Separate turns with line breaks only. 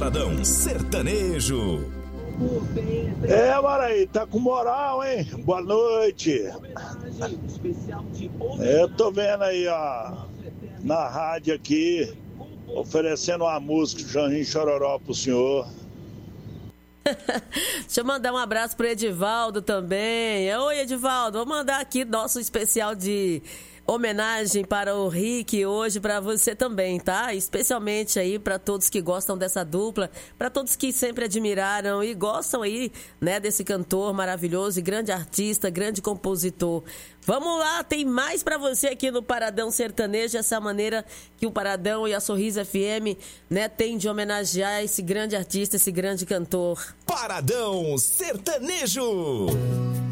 Paradão Sertanejo.
Maraí, tá com moral, hein? Boa noite. Eu tô vendo aí, ó, na rádio aqui, oferecendo uma música de Janjinho Chororó pro senhor.
Deixa eu mandar um abraço pro Edivaldo também. Oi, Edivaldo, vou mandar aqui nosso especial de homenagem para o Rick hoje para você também, tá? Especialmente aí para todos que gostam dessa dupla, para todos que sempre admiraram e gostam aí, né, desse cantor maravilhoso e grande artista, grande compositor. Vamos lá, tem mais para você aqui no Paradão Sertanejo, essa maneira que o Paradão e a Sorriso FM, né, tem de homenagear esse grande artista, esse grande cantor.
Paradão Sertanejo.